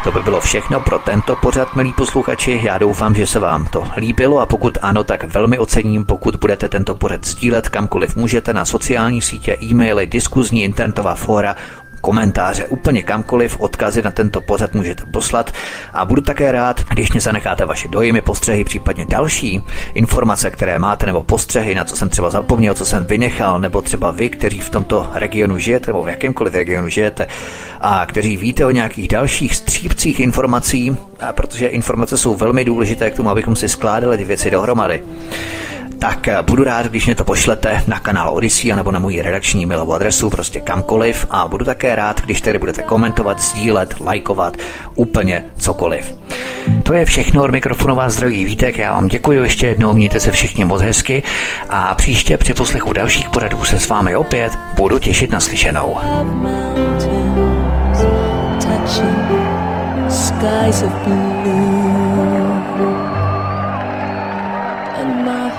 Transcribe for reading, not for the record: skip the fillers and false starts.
To by bylo všechno pro tento pořad, milí posluchači. Já doufám, že se vám to líbilo a pokud ano, tak velmi ocením, pokud budete tento pořad sdílet kamkoliv můžete na sociální sítě, e-maily, diskuzní internetová fóra, komentáře, úplně kamkoliv, odkazy na tento pořad můžete poslat a budu také rád, když mě zanecháte vaše dojmy, postřehy, případně další informace, které máte, nebo postřehy, na co jsem třeba zapomněl, co jsem vynechal, nebo třeba vy, kteří v tomto regionu žijete, nebo v jakémkoliv regionu žijete a kteří víte o nějakých dalších střípcích informací, a protože informace jsou velmi důležité k tomu, abychom si skládali ty věci dohromady. Tak budu rád, když mě to pošlete na kanál Odyssey nebo na moji redakční mailovou adresu, prostě kamkoliv, a budu také rád, když tady budete komentovat, sdílet, lajkovat, úplně cokoliv. To je všechno, od mikrofonu vás zdraví Vítek, já vám děkuji ještě jednou, mějte se všichni moc hezky a příště při poslechu dalších pořadů se s vámi opět budu těšit na slyšenou. Skies of blue.